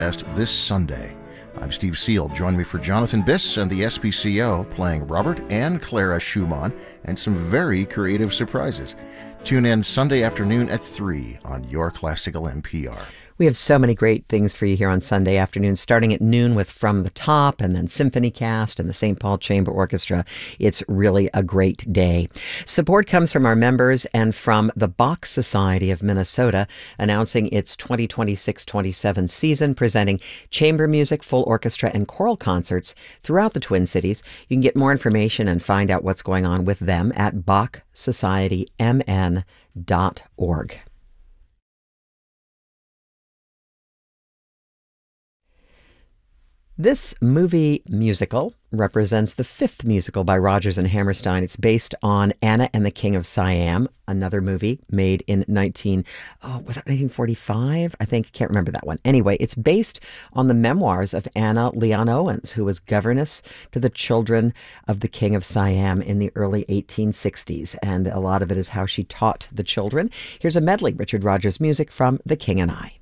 Fest this Sunday. I'm Steve Seal. Join me for Jonathan Biss and the SPCO playing Robert and Clara Schumann and some very creative surprises. Tune in Sunday afternoon at 3 on your classical NPR. We have so many great things for you here on Sunday afternoon, starting at noon with From the Top and then Symphony Cast and the St. Paul Chamber Orchestra. It's really a great day. Support comes from our members and from the Bach Society of Minnesota, announcing its 2026-27 season, presenting chamber music, full orchestra, and choral concerts throughout the Twin Cities. You can get more information and find out what's going on with them at BachSocietyMN.org. This movie musical represents the fifth musical by Rodgers and Hammerstein. It's based on Anna and the King of Siam, another movie made in 1945? I think, can't remember that one. Anyway, it's based on the memoirs of Anna Leon Owens, who was governess to the children of the King of Siam in the early 1860s. And a lot of it is how she taught the children. Here's a medley, Richard Rodgers music from The King and I.